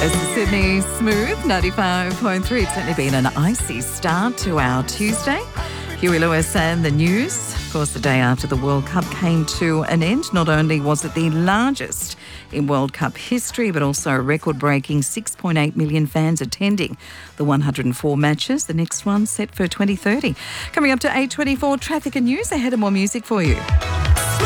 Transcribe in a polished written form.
It's the Sydney Smooth 95.3. It's certainly been an icy start to our Tuesday. Huey Lewis and the news. Of course, the day after the World Cup came to an end, not only was it the largest in World Cup history, but also a record-breaking 6.8 million fans attending the 104 matches. The next one set for 2030. Coming up to 8:24, traffic and news. Ahead of more music for you.